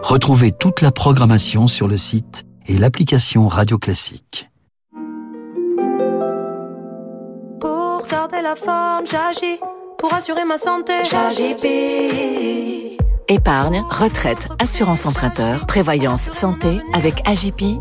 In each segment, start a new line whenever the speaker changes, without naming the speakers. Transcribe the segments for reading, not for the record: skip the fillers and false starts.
Retrouvez toute la programmation sur le site et l'application Radio Classique.
Pour garder la forme, j'agis. Pour assurer ma santé, j'agis.
Épargne, retraite, assurance emprunteur, prévoyance, santé avec AJP.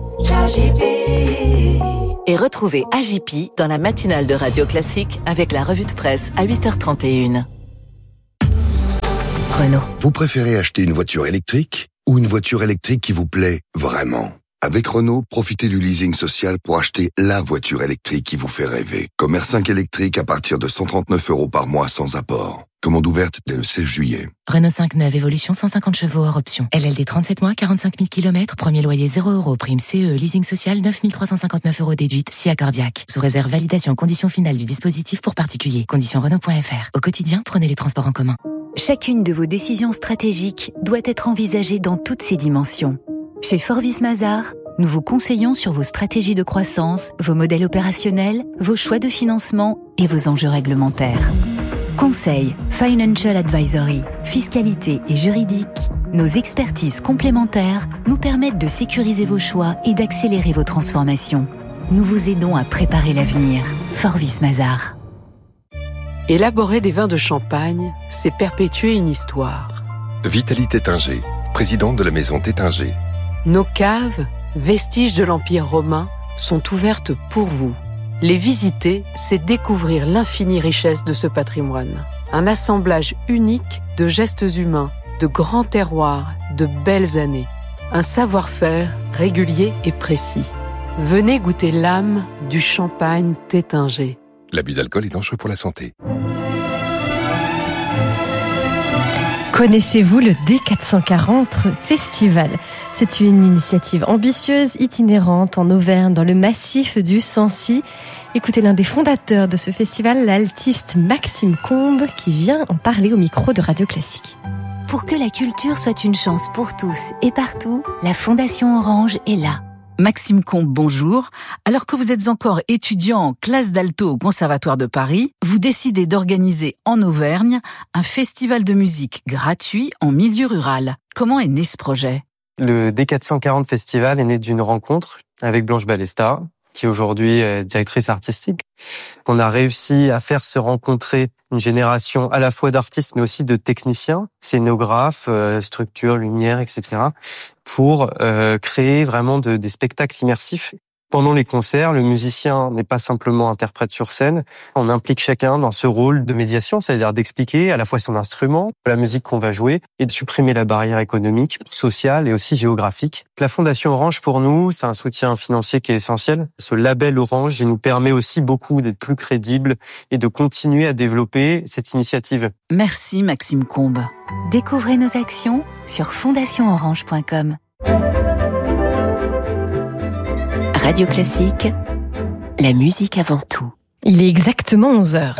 Et retrouvez AJP dans la matinale de Radio Classique avec la revue de presse à 8h31. Renault.
Vous préférez acheter une voiture électrique ou une voiture électrique qui vous plaît vraiment ? Avec Renault, profitez du leasing social pour acheter la voiture électrique qui vous fait rêver. Comme R5 électrique à partir de 139 € par mois sans apport. Commande ouverte dès le 16 juillet.
Renault 5 neuve, évolution 150 chevaux hors option. LLD 37 mois, 45 000 km, premier loyer 0 €, prime CE, leasing social 9 359 € déduite, si accordiaque. Sous réserve validation, conditions finales du dispositif pour particuliers. Conditions Renault.fr. Au quotidien, prenez les transports en commun.
Chacune de vos décisions stratégiques doit être envisagée dans toutes ses dimensions. Chez Forvis Mazars, nous vous conseillons sur vos stratégies de croissance, vos modèles opérationnels, vos choix de financement et vos enjeux réglementaires. Conseil, Financial Advisory, fiscalité et juridique, nos expertises complémentaires nous permettent de sécuriser vos choix et d'accélérer vos transformations. Nous vous aidons à préparer l'avenir. Forvis Mazars.
Élaborer des vins de Champagne, c'est perpétuer une histoire.
Vitalie Tétinger, présidente de la maison Tétinger.
Nos caves, vestiges de l'Empire romain, sont ouvertes pour vous. Les visiter, c'est découvrir l'infinie richesse de ce patrimoine. Un assemblage unique de gestes humains, de grands terroirs, de belles années. Un savoir-faire régulier et précis. Venez goûter l'âme du champagne Tétinger.
L'abus d'alcool est dangereux pour la santé.
Connaissez-vous le D440 Festival ? C'est une initiative ambitieuse, itinérante en Auvergne, dans le massif du Sancy. Écoutez l'un des fondateurs de ce festival, l'altiste Maxime Combe, qui vient en parler au micro de Radio Classique.
Pour que la culture soit une chance pour tous et partout, la Fondation Orange est là.
Maxime Combe, bonjour. Alors que vous êtes encore étudiant en classe d'alto au Conservatoire de Paris, vous décidez d'organiser en Auvergne un festival de musique gratuit en milieu rural. Comment est né ce projet ?
Le D440 Festival est né d'une rencontre avec Blanche Balesta, qui aujourd'hui est directrice artistique. On a réussi à faire se rencontrer une génération à la fois d'artistes mais aussi de techniciens, scénographes, structures, lumière, etc. pour créer vraiment des spectacles immersifs. Pendant les concerts, le musicien n'est pas simplement interprète sur scène. On implique chacun dans ce rôle de médiation, c'est-à-dire d'expliquer à la fois son instrument, la musique qu'on va jouer, et de supprimer la barrière économique, sociale et aussi géographique. La Fondation Orange, pour nous, c'est un soutien financier qui est essentiel. Ce label Orange, il nous permet aussi beaucoup d'être plus crédibles et de continuer à développer cette initiative.
Merci Maxime Combe.
Découvrez nos actions sur fondationorange.com. Radio Classique, la musique avant tout.
Il est exactement 11h.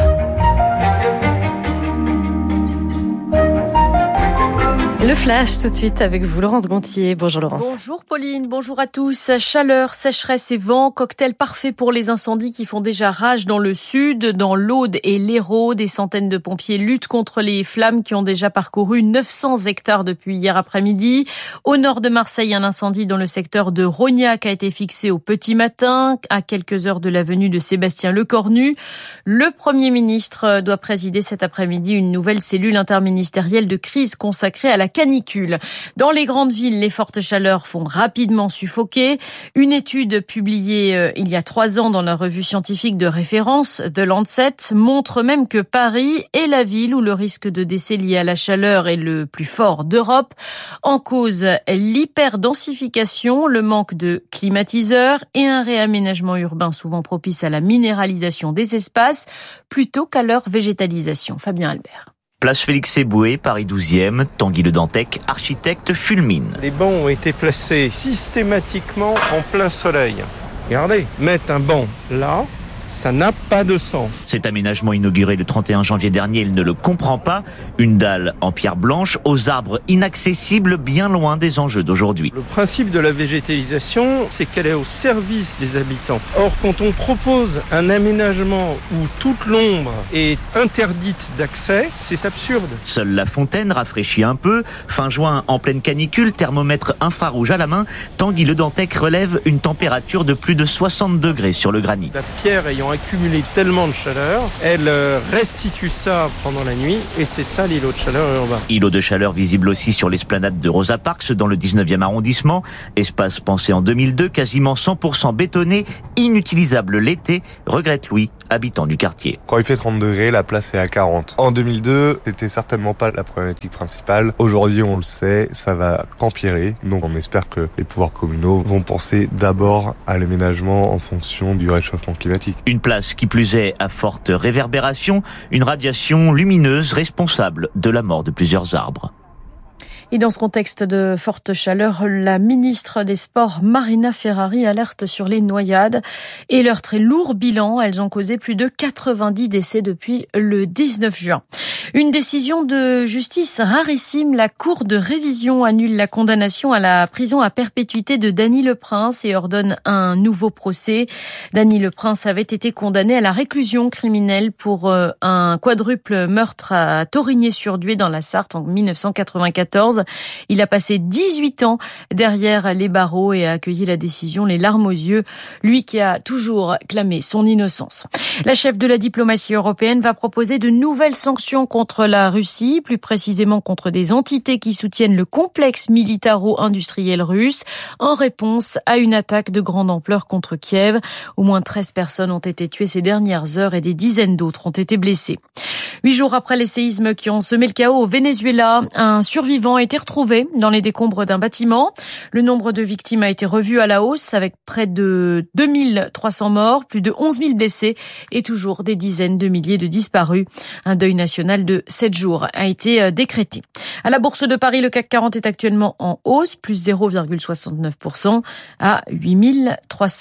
Le flash tout de suite avec vous, Laurence Gontier. Bonjour Laurence.
Bonjour Pauline, bonjour à tous. Chaleur, sécheresse et vent, cocktail parfait pour les incendies qui font déjà rage dans le sud, dans l'Aude et l'Hérault. Des centaines de pompiers luttent contre les flammes qui ont déjà parcouru 900 hectares depuis hier après-midi. Au nord de Marseille, un incendie dans le secteur de Rognac a été fixé au petit matin, à quelques heures de la venue de Sébastien Lecornu. Le Premier ministre doit présider cet après-midi une nouvelle cellule interministérielle de crise consacrée à la canicule. Dans les grandes villes, les fortes chaleurs font rapidement suffoquer. Une étude publiée il y a 3 ans dans la revue scientifique de référence, The Lancet, montre même que Paris est la ville où le risque de décès lié à la chaleur est le plus fort d'Europe. En cause, l'hyperdensification, le manque de climatiseurs et un réaménagement urbain souvent propice à la minéralisation des espaces plutôt qu'à leur végétalisation. Fabien Albert.
Place Félix Éboué, Paris 12e, Tanguy Le Dantec, architecte, fulmine.
Les bancs ont été placés systématiquement en plein soleil. Regardez, mettre un banc là, Ça n'a pas de sens.
Cet aménagement inauguré le 31 janvier dernier, il ne le comprend pas. Une dalle en pierre blanche aux arbres inaccessibles, bien loin des enjeux d'aujourd'hui.
Le principe de la végétalisation, c'est qu'elle est au service des habitants. Or, quand on propose un aménagement où toute l'ombre est interdite d'accès, c'est absurde.
Seule la fontaine rafraîchit un peu. Fin juin, en pleine canicule, thermomètre infrarouge à la main, Tanguy Le Dantec relève une température de plus de 60 degrés sur le granit.
La pierre ayant accumulé tellement de chaleur, elle restitue ça pendant la nuit et c'est ça l'îlot de chaleur urbain.
Îlot de chaleur visible aussi sur l'esplanade de Rosa Parks dans le 19e arrondissement. Espace pensé en 2002, quasiment 100% bétonné, inutilisable l'été, regrette Louis, habitant du quartier.
Quand il fait 30 degrés, la place est à 40. En 2002, c'était certainement pas la problématique principale. Aujourd'hui, on le sait, ça va qu'empirer. Donc on espère que les pouvoirs communaux vont penser d'abord à l'aménagement en fonction du réchauffement climatique.
Une place qui plus est à forte réverbération, une radiation lumineuse responsable de la mort de plusieurs arbres.
Et dans ce contexte de forte chaleur, la ministre des Sports, Marina Ferrari, alerte sur les noyades et leur très lourd bilan. Elles ont causé plus de 90 décès depuis le 19 juin. Une décision de justice rarissime. La Cour de révision annule la condamnation à la prison à perpétuité de Dany Le Prince et ordonne un nouveau procès. Dany Le Prince avait été condamné à la réclusion criminelle pour un quadruple meurtre à Torigné-sur-Dué dans la Sarthe en 1994. Il a passé 18 ans derrière les barreaux et a accueilli la décision les larmes aux yeux, lui qui a toujours clamé son innocence. La chef de la diplomatie européenne va proposer de nouvelles sanctions contre la Russie, plus précisément contre des entités qui soutiennent le complexe militaro-industriel russe, en réponse à une attaque de grande ampleur contre Kiev. Au moins 13 personnes ont été tuées ces dernières heures et des dizaines d'autres ont été blessées. 8 jours après les séismes qui ont semé le chaos au Venezuela, un survivant a été retrouvé dans les décombres d'un bâtiment. Le nombre de victimes a été revu à la hausse avec près de 2300 morts, plus de 11 000 blessés et toujours des dizaines de milliers de disparus. Un deuil national de 7 jours a été décrété. À la Bourse de Paris, le CAC 40 est actuellement en hausse, plus 0,69% à 8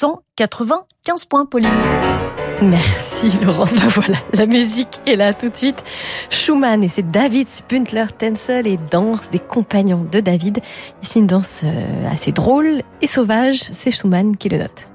395 points, Pauline.
Merci Laurence. Ben voilà, la musique est là tout de suite. Schumann et c'est David Spuntler Tencel et Danse des compagnons de David. Ici une danse assez drôle et sauvage, c'est Schumann qui le note.